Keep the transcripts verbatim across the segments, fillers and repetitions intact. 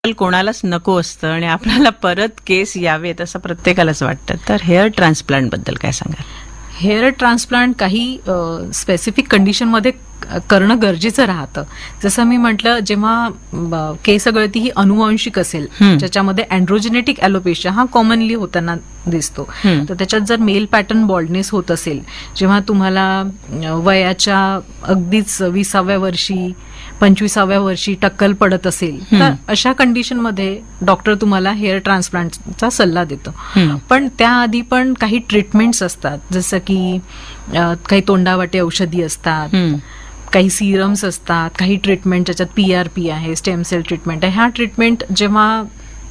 कोणालाच नको असतं आणि आपल्याला परत केस यावेत असं प्रत्येकालाच वाटतं. तर हेअर ट्रान्सप्लांट बद्दल काय सांगाल? हेअर ट्रान्सप्लांट काही स्पेसिफिक कंडिशनमध्ये करणं गरजेचं राहतं. जसं मी म्हटलं, जेव्हा केस गळती ही अनुवांशिक असेल, ज्याच्यामध्ये अँड्रोजेनेटिक ॲलोपेशिया हा कॉमनली होताना दिसतो, तर त्याच्यात जर मेल पॅटर्न बॉल्डनेस होत असेल, जेव्हा तुम्हाला वयाच्या अगदीच विसाव्या वर्षी पंचवीसाव्या वर्षी टक्कल पडत असेल, तर अशा कंडिशनमध्ये डॉक्टर तुम्हाला हेअर ट्रान्सप्लांटचा सल्ला देतो. पण त्याआधी पण काही ट्रीटमेंट्स असतात, जसं की काही तोंडावाटे औषधी असतात, काही सिरम्स असतात, काही ट्रीटमेंट ज्याच्यात पी आर पी आहे, स्टेम सेल ट्रीटमेंट आहे. ह्या ट्रीटमेंट जेव्हा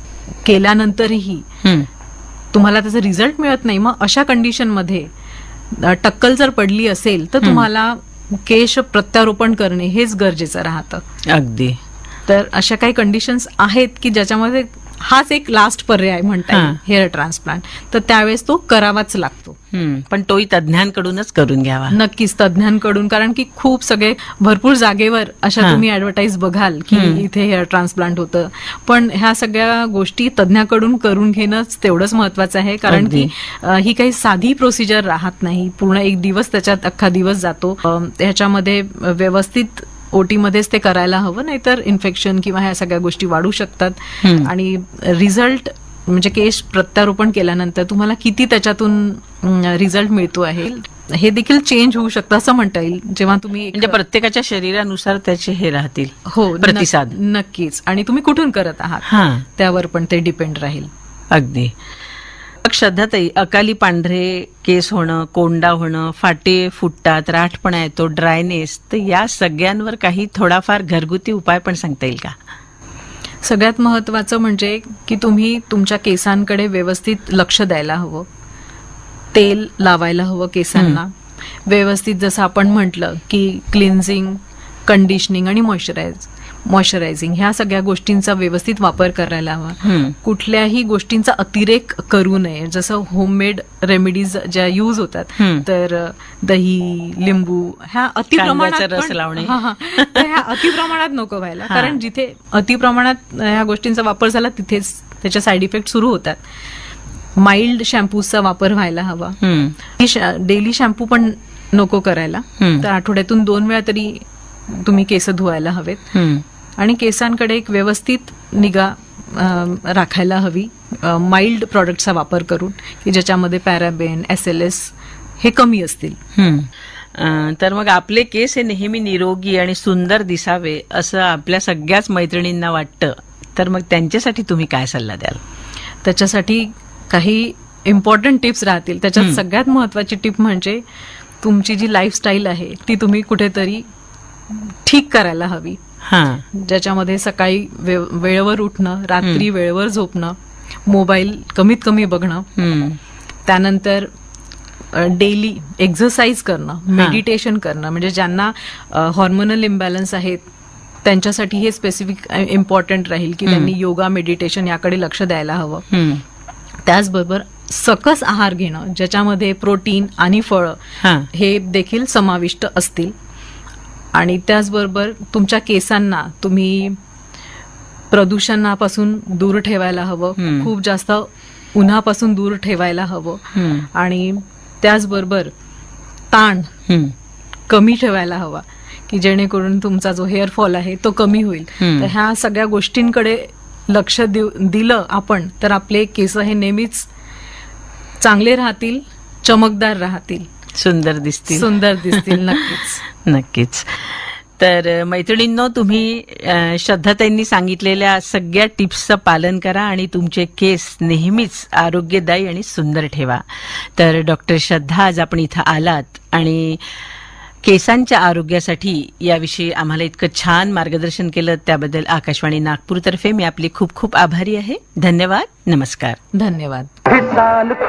केल्यानंतरही तुम्हाला त्याचा रिझल्ट मिळत नाही, मग अशा कंडिशनमध्ये टक्कल जर पडली असेल तर तुम्हाला केश प्रत्यारोपण करणे हेच गरजेचं राहतं. अगदी. तर अशा काही कंडिशन्स आहेत की ज्याच्यामध्ये हाच एक लास्ट पर्याय म्हणता येईल हेअर ट्रान्सप्लांट, तर त्यावेळेस तो करावाच लागतो. पण तोही तज्ज्ञांकडूनच करून घ्यावा. नक्कीच तज्ज्ञांकडून, कारण की खूप सगळे भरपूर जागेवर अशा तुम्ही ऍडव्हर्टाईज बघाल की इथे हेअर ट्रान्सप्लांट होतं, पण ह्या सगळ्या गोष्टी तज्ज्ञाकडून करून घेणंच तेवढंच महत्वाचं आहे. कारण की ही काही साधी प्रोसिजर राहत नाही. पूर्ण एक दिवस त्याच्यात अख्खा दिवस जातो. ह्याच्यामध्ये व्यवस्थित ओटी मध्येच ते करायला हवं, नाहीतर इन्फेक्शन किंवा ह्या सगळ्या गोष्टी वाढू शकतात. आणि रिझल्ट म्हणजे केस प्रत्यारोपण केल्यानंतर तुम्हाला किती त्याच्यातून रिझल्ट मिळतो आहे हे देखील चेंज होऊ शकतं असं म्हणता येईल. जेव्हा तुम्ही म्हणजे प्रत्येकाच्या शरीरानुसार त्याचे हे राहतील हो प्रतिसाद. नक्कीच. आणि तुम्ही कुठून करत आहात त्यावर पण ते डिपेंड राहील. अगदी. श्रद्धाताई, अकाली पांढरे केस होणं, कोंडा होणं, फाटे फुटतात, राठपणा येतो, ड्रायनेस, तर या सगळ्यांवर काही थोडाफार घरगुती उपाय पण सांगता येईल का? सगळ्यात महत्वाचं म्हणजे की तुम्ही तुमच्या केसांकडे व्यवस्थित लक्ष द्यायला हवं. तेल लावायला हवं केसांना व्यवस्थित. जसं आपण म्हटलं की क्लिन्झिंग, कंडिशनिंग आणि मॉइश्चराइज मॉइश्चरायझिंग ह्या सगळ्या गोष्टींचा व्यवस्थित वापर करायला हवा. कुठल्याही गोष्टींचा अतिरेक करू नये. जसं होममेड रेमेडीज ज्या यूज होतात, तर दही, लिंबू ह्या अतिप्रमाणात रस लावणे, ह्या अतिप्रमाणात नको व्हायला. कारण जिथे अतिप्रमाणात ह्या गोष्टींचा वापर झाला तिथेच त्याचे साईड इफेक्ट सुरू होतात. माइल्ड शॅम्पूचा वापर व्हायला हवा. डेली शॅम्पू पण नको करायला. तर आठवड्यातून दोन वेळा तरी तुम्ही केस धुवायला हवेत. आणि केसांकडे एक व्यवस्थित निगा राखायला हवी, माइल्ड प्रॉडक्टचा वापर करून, की ज्याच्यामध्ये पॅराबेन, एस एल एस हे कमी असतील. तर मग आपले केस हे नेहमी निरोगी आणि सुंदर दिसावे असं आपल्या सगळ्याच मैत्रिणींना वाटतं, तर मग त्यांच्यासाठी तुम्ही काय सल्ला द्याल? त्याच्यासाठी काही इम्पॉर्टंट टिप्स राहतील. त्याच्यात सगळ्यात महत्वाची टिप म्हणजे तुमची जी लाईफस्टाईल आहे ती तुम्ही कुठेतरी ठीक करायला हवी. ज्याच्यामध्ये सकाळी वेळेवर उठणं, रात्री वेळेवर झोपणं, मोबाईल कमीत कमी बघणं, त्यानंतर डेली एक्सरसाइज करणं, मेडिटेशन करणं. म्हणजे ज्यांना हॉर्मोनल इम्बॅलन्स आहेत त्यांच्यासाठी हे स्पेसिफिक इम्पॉर्टंट राहील की त्यांनी योगा, मेडिटेशन याकडे लक्ष द्यायला हवं. त्याचबरोबर सकस आहार घेणं, ज्याच्यामध्ये प्रोटीन आणि फळं हे देखील समाविष्ट असतील. आणि त्याचबरोबर तुमच्या केसांना तुम्ही प्रदूषणापासून दूर ठेवायला हवं, खूप जास्त उन्हापासून दूर ठेवायला हवं. आणि त्याचबरोबर ताण कमी ठेवायला हवा, की जेणेकरून तुमचा जो हेअरफॉल आहे तो कमी होईल. तर ह्या सगळ्या गोष्टींकडे लक्ष दिलं आपण तर आपले केस हे नेहमीच चांगले राहतील, चमकदार राहतील, सुंदर दिसतील सुंदर दिसतील नक्कीच नक्कीच. तर मैत्रिणींनो, तुम्ही श्रद्धाताईंनी सांगितलेल्या सगळ्या टिप्सचं पालन करा आणि तुमचे केस नेहमीच आरोग्यदायी आणि सुंदर ठेवा. तर डॉक्टर श्रद्धा, आज आपण इथं आलात आणि केसांच्या आरोग्यासाठी याविषयी आम्हाला इतकं छान मार्गदर्शन केलं, त्याबद्दल आकाशवाणी नागपूरतर्फे मी आपली खूप खूप आभारी आहे. धन्यवाद. नमस्कार. धन्यवाद.